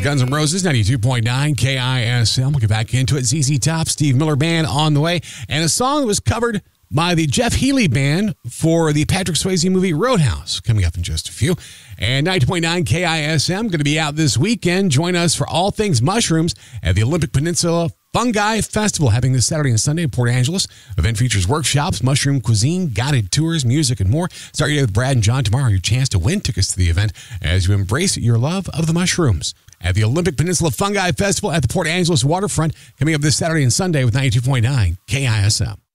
Guns N' Roses, 92.9 KISM. We'll get back into it. ZZ Top, Steve Miller Band on the way. And a song that was covered by the Jeff Healey Band for the Patrick Swayze movie Roadhouse, coming up in just a few. And 90.9 KISM, going to be out this weekend. Join us for all things mushrooms at the Olympic Peninsula Fungi Festival, happening this Saturday and Sunday in Port Angeles. Event features workshops, mushroom cuisine, guided tours, music, and more. Start your day with Brad and John tomorrow. Your chance to win tickets to the event as you embrace your love of the mushrooms at the Olympic Peninsula Fungi Festival at the Port Angeles waterfront, coming up this Saturday and Sunday with 92.9 KISM.